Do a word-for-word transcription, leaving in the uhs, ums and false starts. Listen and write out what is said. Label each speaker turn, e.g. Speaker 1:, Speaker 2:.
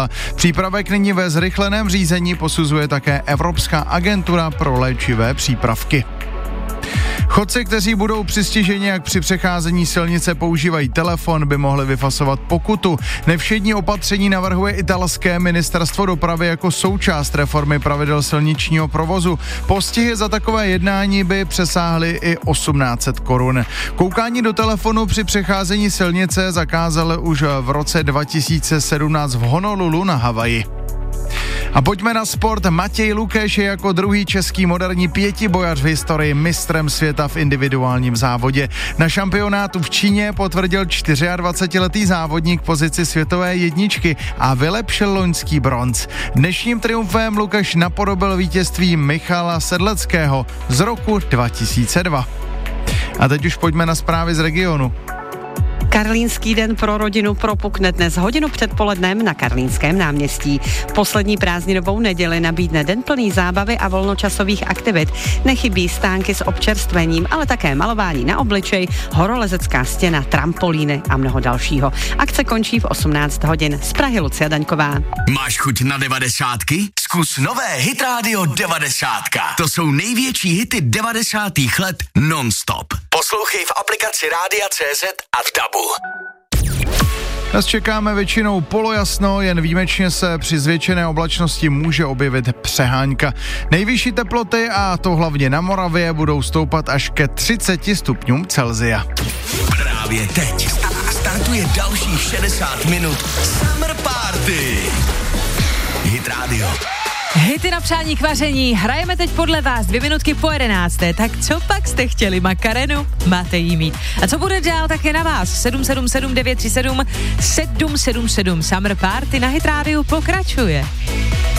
Speaker 1: světla. Přípravek nyní ve zrychleném řízení posuzuje také Evropská agentura pro léčivé přípravky. Chodci, kteří budou přistiženi, jak při přecházení silnice používají telefon, by mohli vyfasovat pokutu. Nevšední opatření navrhuje italské ministerstvo dopravy jako součást reformy pravidel silničního provozu. Postihy za takové jednání by přesáhly i osmnáct set korun. Koukání do telefonu při přecházení silnice zakázali už v roce dva tisíce sedmnáct v Honolulu na Havaji. A pojďme na sport. Matěj Lukeš je jako druhý český moderní pětibojař v historii mistrem světa v individuálním závodě. Na šampionátu v Číně potvrdil dvacetičtyřletý závodník pozici světové jedničky a vylepšil loňský bronz. Dnešním triumfem Lukeš napodobil vítězství Michala Sedleckého z roku dva tisíce dva. A teď už pojďme na zprávy z regionu.
Speaker 2: Karlínský den pro rodinu propukne dnes hodinu před polednem na Karlínském náměstí. Poslední prázdninovou neděli nabídne den plný zábavy a volnočasových aktivit. Nechybí stánky s občerstvením, ale také malování na obličej, horolezecká stěna, trampolíny a mnoho dalšího. Akce končí v osmnáct hodin. Z Prahy Lucia Daňková.
Speaker 3: Máš chuť na devadesátky? Zkus nové Hit Radio devadesátka. To jsou největší hity devadesátých let non-stop. Poslouchej v aplikaci Rádia C Z a v dabu.
Speaker 1: Dnes čekáme většinou polojasno, jen výjimečně se při zvětšené oblačnosti může objevit přehánka. Nejvyšší teploty, a to hlavně na Moravě, budou stoupat až ke třiceti stupňům Celsia.
Speaker 3: Právě teď startuje dalších šedesát minut Summer Party. Hit Radio.
Speaker 4: Hity na přání k vaření. Hrajeme teď podle vás dvě minutky po jedenácté. Tak co pak jste chtěli? Makarenu? Máte jí mít. A co bude dál, tak je na vás. sedm sedm sedm devět tři sedm sedm sedm sedm. Summer Party na Hit Radio pokračuje.